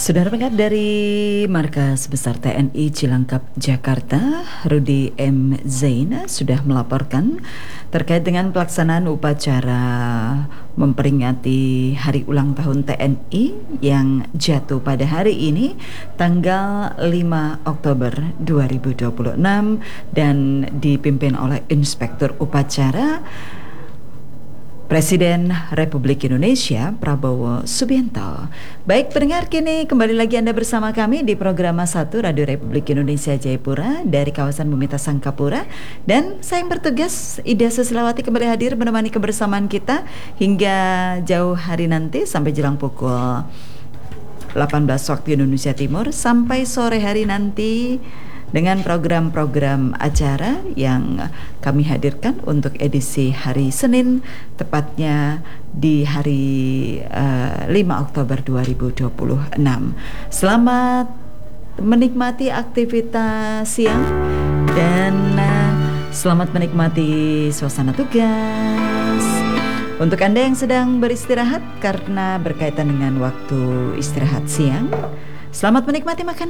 Saudara pendengar dari Markas Besar TNI Cilangkap, Jakarta, Rudi M. Zain sudah melaporkan terkait dengan pelaksanaan upacara memperingati Hari Ulang Tahun TNI yang jatuh pada hari ini, tanggal 5 Oktober 2026 dan dipimpin oleh Inspektur Upacara Presiden Republik Indonesia Prabowo Subianto. Baik pendengar, kini kembali lagi Anda bersama kami di program 1 Radio Republik Indonesia Jayapura dari kawasan Bumi Sangkapura. Dan saya yang bertugas, Ida Susilawati, kembali hadir menemani kebersamaan kita hingga jauh hari nanti sampai jelang pukul 18 waktu Indonesia Timur sampai sore hari nanti dengan program-program acara yang kami hadirkan untuk edisi hari Senin, tepatnya di hari 5 Oktober 2026. Selamat menikmati aktivitas siang dan selamat menikmati suasana tugas. Untuk Anda yang sedang beristirahat karena berkaitan dengan waktu istirahat siang, selamat menikmati makanan